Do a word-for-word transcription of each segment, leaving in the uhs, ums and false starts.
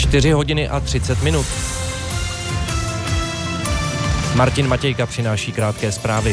čtyři hodiny a třicet minut. Martin Matějka přináší krátké zprávy.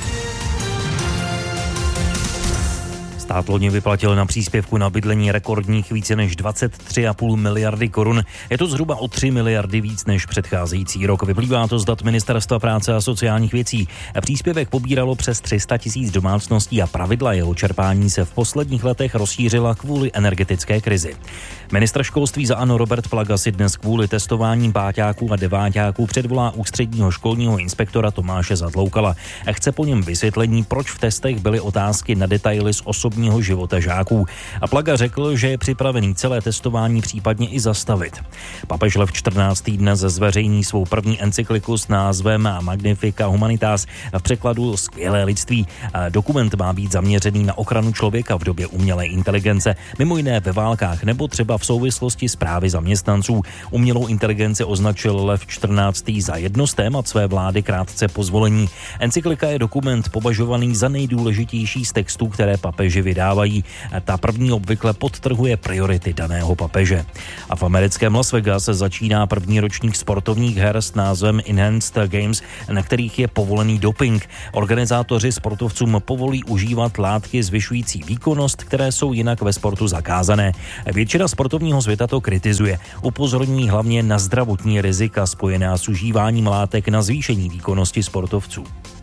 Stát loni vyplatil na příspěvku na bydlení rekordních více než dvacet tři celá pět miliardy korun. Je to zhruba o tři miliardy víc než předcházející rok. Vyplývá to z dat Ministerstva práce a sociálních věcí. Příspěvek pobíralo přes tři sta tisíc domácností a pravidla jeho čerpání se v posledních letech rozšířila kvůli energetické krizi. Ministr školství za ANO Robert Plaga si dnes kvůli testování páťáků a deváťáků předvolá ústředního školního inspektora Tomáše Zadloukala. Chce po něm vysvětlení, proč v testech byly otázky na detaily z osobního života žáků. A Plaga řekl, že je připravený celé testování případně i zastavit. Papež Lev čtrnáctý dnes zveřejní svou první encykliku s názvem Magnifica Humanitas, v překladu Skvělé lidství. Dokument má být zaměřený na ochranu člověka v době umělé inteligence, mimo jiné ve válkách nebo třeba v souvislosti s právy zaměstnanců. Umělou inteligenci označil Lev čtrnáctý za jedno z témat své vlády krátce po zvolení. Encyklika je dokument považovaný za nejdůležitější z textů, které papeži vydávají. Ta první obvykle podtrhuje priority daného papeže. A v americkém Las Vegas začíná první ročník sportovních her s názvem Enhanced Games, na kterých je povolený doping. Organizátoři sportovcům povolí užívat látky zvyšující výkonnost, které jsou jinak ve sportu zakázané. Většina sportovního světa to kritizuje. Upozorňují hlavně na zdravotní rizika spojená s užíváním látek na zvýšení výkonnosti sportovců.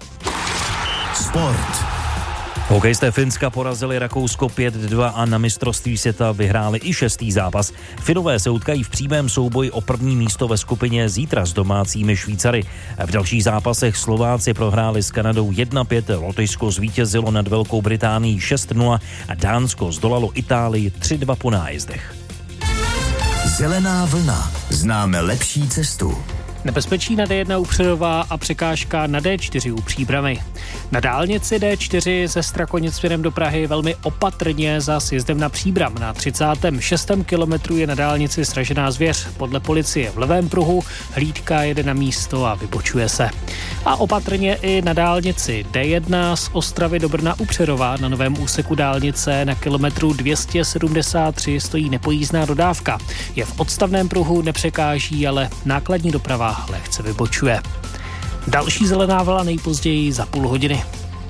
Sport. Hokejisté Finska porazili Rakousko pět dva a na mistrovství světa vyhráli i šestý zápas. Finové se utkají v přímém souboji o první místo ve skupině zítra s domácími Švýcary. V dalších zápasech Slováci prohráli s Kanadou jedna pět, Lotyšsko zvítězilo nad Velkou Británií šest nula a Dánsko zdolalo Itálii tři dva po nájezdech. Zelená vlna. Známe lepší cestu. Nebezpečí na D jedna u Přerova a překážka na D čtyři u Příbrami. Na dálnici D čtyři ze Strakonic směrem do Prahy velmi opatrně za sjezdem na Příbram. Na třicátém šestém kilometru je na dálnici sražená zvěř. Podle policie v levém pruhu hlídka jede na místo a vybočuje se. A opatrně i na dálnici D jedna z Ostravy do Brna u Přerova na novém úseku dálnice na kilometru dvě stě sedmdesát tři stojí nepojízdná dodávka. Je v odstavném pruhu, nepřekáží, ale nákladní doprava lehce vybočuje. Další zelená vlna nejpozději za půl hodiny.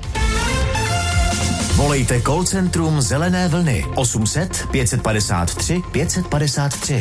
Volejte call centrum Zelené vlny osm set pět padesát tři pět padesát tři.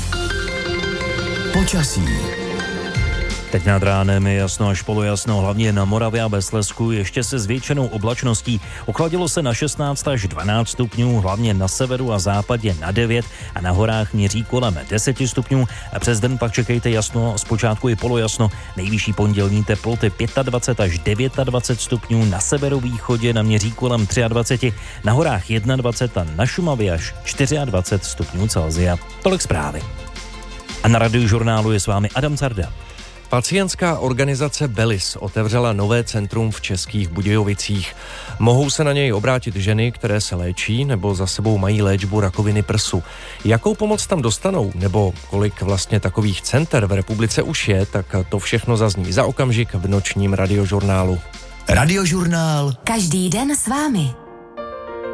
Počasí. Teď nad ránem je jasno až polojasno, hlavně na Moravě a ve Slezsku, ještě se zvětšenou oblačností. Ochladilo se na šestnáct až dvanáct stupňů, hlavně na severu a západě na devět a na horách měří kolem deset stupňů. A přes den pak čekejte jasno, zpočátku i polojasno. Nejvyšší pondělní teploty dvacet pět až dvacet devět stupňů, na severovýchodě naměří kolem dvacet tři, na horách dvacet jedna a na Šumavě až dvacet čtyři stupňů Celsia. Tolik zprávy. A na Radiožurnálu je s vámi Adam Carda. Pacientská organizace Belis otevřela nové centrum v Českých Budějovicích. Mohou se na něj obrátit ženy, které se léčí nebo za sebou mají léčbu rakoviny prsu. Jakou pomoc tam dostanou nebo kolik vlastně takových center v republice už je, tak to všechno zazní za okamžik v nočním Radiožurnálu. Radiožurnál. Každý den s vámi.